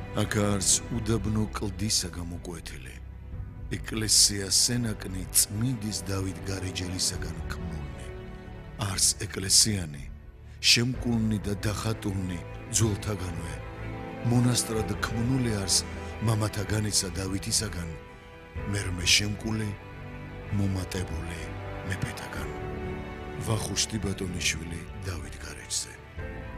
აქ არს უდაბნო კლდისა გამოკვეთილი. ეკლესია სენაკნი წმინდის დავით გარეჯელისაგან ქმნულნი. არს ეკლესიანი, შემკულნი და დახატულნი ძველთაგანვე. მონასტრად ქმნული არს მამათაგანისა დავითისაგან, მერმე შემკული, მომატებული მეფეთაგან. ვახუშტი ბატონიშვილი დავით გარეჯზე.